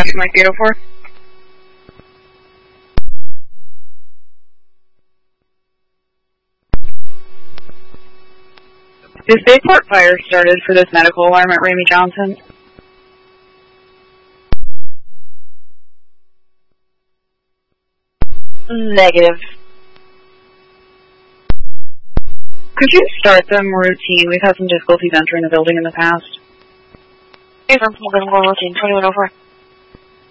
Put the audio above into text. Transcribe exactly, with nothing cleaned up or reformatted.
Mike eight oh four. Is Bayport fire started for this medical alarm at Ramey Johnson? Negative. Could you start them routine? We've had some difficulties entering the building in the past. Affirm, we're going to go routine, twenty-one oh four.